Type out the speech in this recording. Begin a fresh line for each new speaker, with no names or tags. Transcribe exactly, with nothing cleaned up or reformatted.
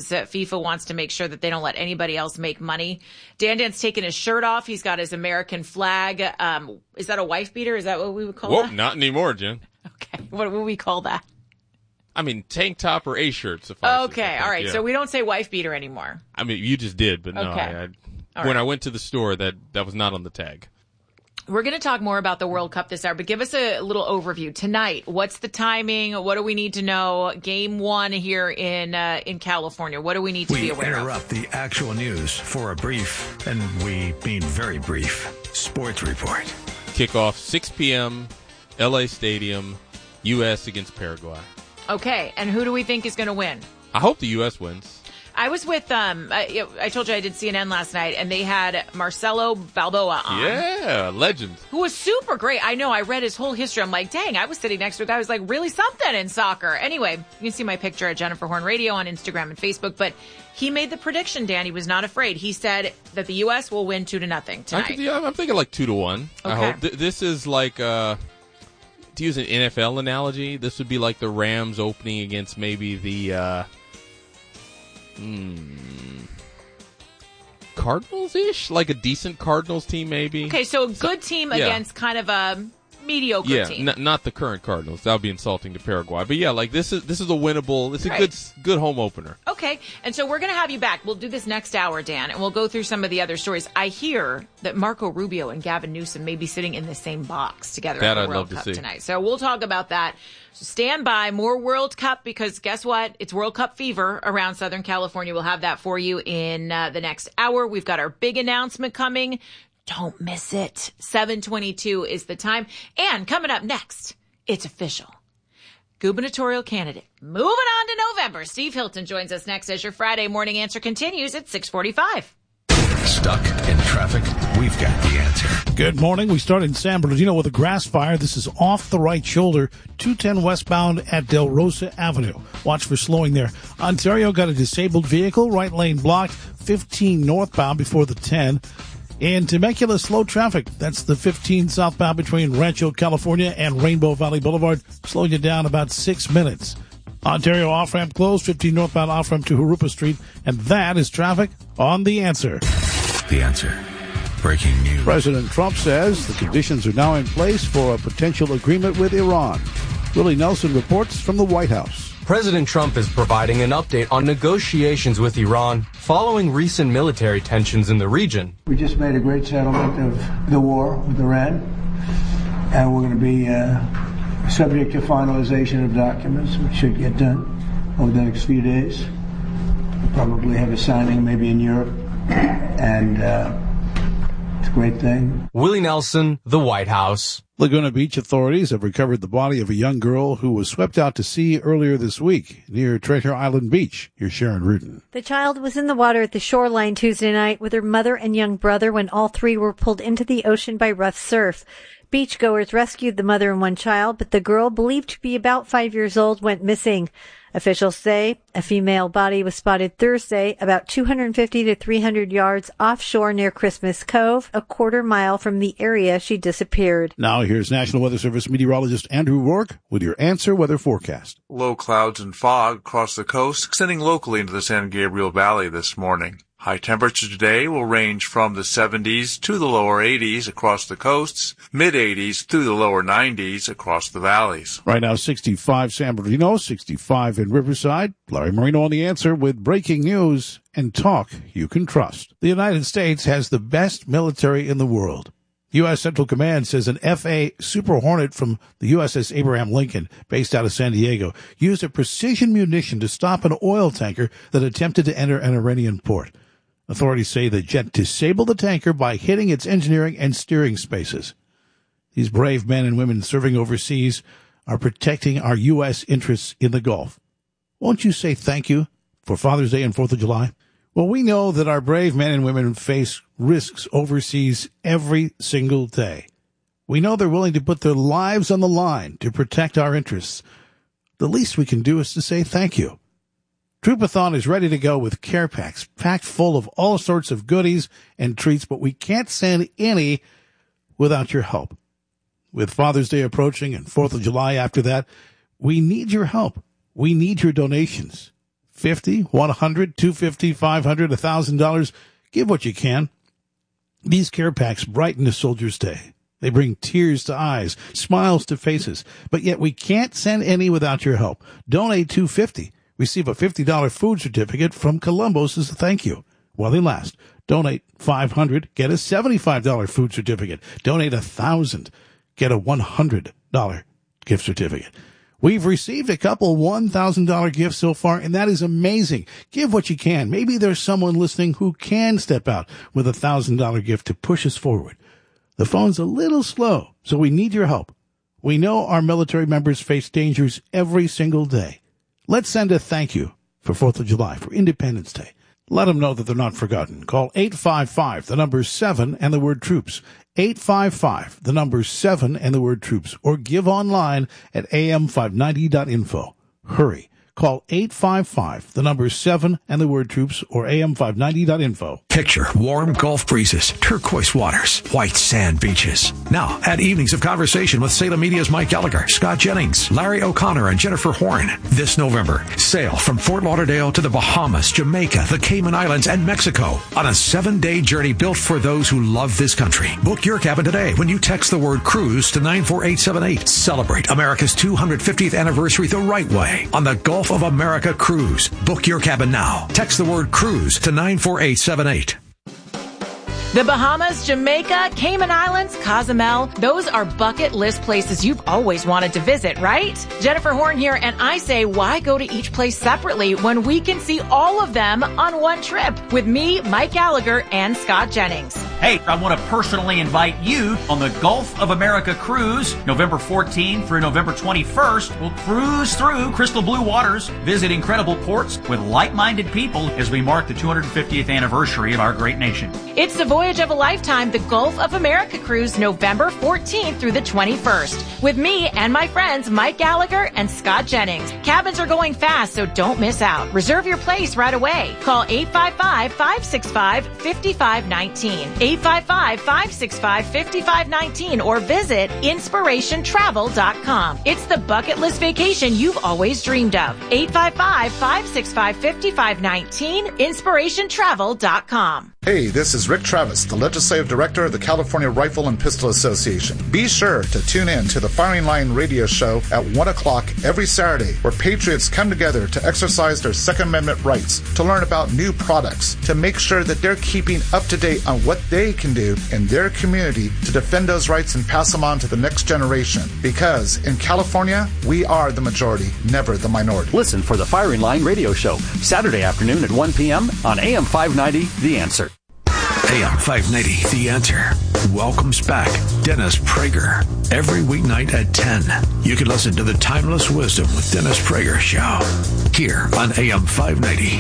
because uh, FIFA wants to make sure that they don't let anybody else make money. Dan Dan's taking his shirt off. He's got his American flag. Um, is that a wife beater? Is that what we would call
Whoa,
that?
not anymore, Jen.
Okay. What would we call that?
I mean, tank top or A-shirt suffices.
Okay. All right. Yeah. So we don't say wife beater anymore.
I mean, you just did, but no.
Okay.
I, I, when
right.
I went to the store, that, that was not on the tag.
We're going to talk more about the World Cup this hour, but give us a little overview tonight. What's the timing? What do we need to know? Game one here in uh, in California. What do we need to
we
be aware of?
We interrupt the actual news for a brief, and we mean very brief, sports report.
Kickoff six p.m., L A Stadium, U S against Paraguay.
Okay, and who do we think is going to win?
I hope the U S wins.
I was with, um, I, I told you I did C N N last night, and they had Marcelo Balboa on.
Yeah, legend.
Who was super great. I know, I read his whole history. I'm like, dang, I was sitting next to a guy who was like really something in soccer. Anyway, you can see my picture at Jennifer Horn Radio on Instagram and Facebook, but he made the prediction, Dan. He was not afraid. He said that the U S will win two to nothing tonight.
I could, yeah, I'm thinking like two to one.
Okay.
I hope. Th- this is like, uh, to use an N F L analogy, this would be like the Rams opening against maybe the, uh, Hmm. Cardinals-ish? Like a decent Cardinals team, maybe?
Okay, so a good team
yeah.
against kind of a mediocre
yeah,
team.
Yeah, n- not the current Cardinals. That would be insulting to Paraguay. But yeah, like this is this is a winnable, it's a
right.
good good home opener.
Okay, and so we're going to have you back. We'll do this next hour, Dan, and we'll go through some of the other stories. I hear that Marco Rubio and Gavin Newsom may be sitting in the same box together
that
at the
I'd
World
love
Cup
to see.
tonight. So we'll talk about that. So stand by, more World Cup, because guess what? It's World Cup fever around Southern California. We'll have that for you in uh, the next hour. We've got our big announcement coming. Don't miss it. seven twenty-two is the time. And coming up next, it's official. Gubernatorial candidate. Moving on to November. Steve Hilton joins us next as your Friday morning answer continues at six forty-five.
Stuck in traffic? We've got the answer.
Good morning. We start in San Bernardino with a grass fire. This is off the right shoulder, two ten westbound at Del Rosa Avenue. Watch for slowing there. Ontario got a disabled vehicle, right lane blocked, fifteen northbound before the ten. In Temecula, slow traffic. That's the fifteen southbound between Rancho, California and Rainbow Valley Boulevard, slowing you down about six minutes. Ontario off-ramp closed, fifteen northbound off-ramp to Harupa Street, and that is traffic on The Answer.
The Answer. Breaking news.
President Trump says the conditions are now in place for a potential agreement with Iran. Willie Nelson reports from the White House.
President Trump is providing an update on negotiations with Iran following recent military tensions in the region.
We just made a great settlement of the war with Iran, and we're going to be uh, subject to finalization of documents, which should get done over the next few days. We'll probably have a signing maybe in Europe, and uh, it's a great thing.
Willie Nelson, the White House.
Laguna Beach authorities have recovered the body of a young girl who was swept out to sea earlier this week near Treasure Island Beach. Here's Sharon Rudin.
The child was in the water at the shoreline Tuesday night with her mother and young brother when all three were pulled into the ocean by rough surf. Beachgoers rescued the mother and one child, but the girl, believed to be about five years old, went missing. Officials say a female body was spotted Thursday about two hundred fifty to three hundred yards offshore near Christmas Cove, a quarter mile from the area she disappeared.
Now here's National Weather Service meteorologist Andrew Rourke with your Answer Weather forecast.
Low clouds and fog across the coast, extending locally into the San Gabriel Valley this morning. High temperatures today will range from the seventies to the lower eighties across the coasts, mid-eighties through the lower nineties across the valleys.
Right now, sixty-five San Bernardino, sixty-five in Riverside. Larry Marino on The Answer with breaking news and talk you can trust. The United States has the best military in the world. U S. Central Command says an F A Super Hornet from the U S S Abraham Lincoln, based out of San Diego, used a precision munition to stop an oil tanker that attempted to enter an Iranian port. Authorities say the jet disabled the tanker by hitting its engineering and steering spaces. These brave men and women serving overseas are protecting our U S interests in the Gulf. Won't you say thank you for Father's Day and fourth of July? Well, we know that our brave men and women face risks overseas every single day. We know they're willing to put their lives on the line to protect our interests. The least we can do is to say thank you. Troopathon is ready to go with care packs packed full of all sorts of goodies and treats, but we can't send any without your help. With Father's Day approaching and fourth of July after that, we need your help. We need your donations. fifty, one hundred, two hundred fifty, five hundred, one thousand dollars. Give what you can. These care packs brighten a soldier's day. They bring tears to eyes, smiles to faces, but yet we can't send any without your help. Donate two hundred fifty dollars. Receive a fifty dollars food certificate from Columbus as a thank you while they last. Donate five hundred dollars, get a seventy-five dollars food certificate. Donate one thousand dollars, get a one hundred dollars gift certificate. We've received a couple one thousand dollars gifts so far, and that is amazing. Give what you can. Maybe there's someone listening who can step out with a one thousand dollars gift to push us forward. The phone's a little slow, so we need your help. We know our military members face dangers every single day. Let's send a thank you for fourth of July, for Independence Day. Let them know that they're not forgotten. Call eight five five, the number seven, and the word troops. eight five five, the number seven, and the word troops. Or give online at a m five ninety dot info. Hurry. Call eight five five, the number seven, and the word troops, or a m five ninety dot info.
Picture warm Gulf breezes, turquoise waters, white sand beaches. Now, add evenings of conversation with Salem Media's Mike Gallagher, Scott Jennings, Larry O'Connor, and Jennifer Horn. This November, sail from Fort Lauderdale to the Bahamas, Jamaica, the Cayman Islands, and Mexico on a seven-day journey built for those who love this country. Book your cabin today when you text the word cruise to nine four eight seven eight. Celebrate America's two hundred fiftieth anniversary the right way on the Gulf of America Cruise. Book your cabin now. Text the word cruise to nine four eight seven eight.
The Bahamas, Jamaica, Cayman Islands, Cozumel, those are bucket list places you've always wanted to visit, right? Jennifer Horn here, and I say, why go to each place separately when we can see all of them on one trip with me, Mike Gallagher, and Scott Jennings?
Hey, I want to personally invite you on the Gulf of America Cruise, November fourteenth through November twenty-first. We'll cruise through crystal blue waters, visit incredible ports with like-minded people as we mark the two hundred fiftieth anniversary of our great nation.
It's the voyage of a lifetime, the Gulf of America Cruise, November fourteenth through the twenty-first. With me and my friends Mike Gallagher and Scott Jennings. Cabins are going fast, so don't miss out. Reserve your place right away. Call eight five five, five six five, five five one nine. eight five five, five six five, five five one nine or visit inspiration travel dot com. It's the bucket list vacation you've always dreamed of. eight five five, five six five, five five one nine, inspiration travel dot com.
Hey, this is Rick Travis, the Legislative Director of the California Rifle and Pistol Association. Be sure to tune in to the Firing Line radio show at one o'clock every Saturday, where patriots come together to exercise their Second Amendment rights, to learn about new products, to make sure that they're keeping up to date on what they can do in their community to defend those rights and pass them on to the next generation. Because in California, we are the majority, never the minority.
Listen for the Firing Line radio show, Saturday afternoon at one p.m. on A M five ninety, The Answer.
A M five ninety, The Answer, welcomes back Dennis Prager every weeknight at ten. You can listen to the Timeless Wisdom with Dennis Prager show here on A M five ninety.